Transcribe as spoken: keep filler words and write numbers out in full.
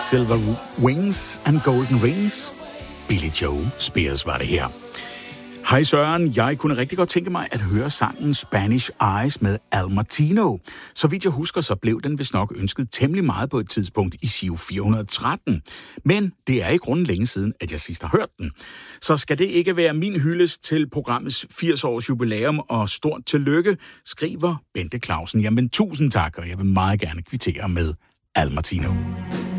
Silver Wings and Golden Rings. Billy Joe Spears var det her. Hej Søren, jeg kunne rigtig godt tænke mig at høre sangen Spanish Eyes med Al Martino. Så vidt jeg husker, så blev den vist nok ønsket temmelig meget på et tidspunkt i Giro fire hundrede og tretten. Men det er i grunden længe siden, at jeg sidst har hørt den. Så skal det ikke være min hyldest til programmets firs års jubilæum og stort tillykke, skriver Bente Clausen. Jamen tusind tak, og jeg vil meget gerne kvittere med Al Martino.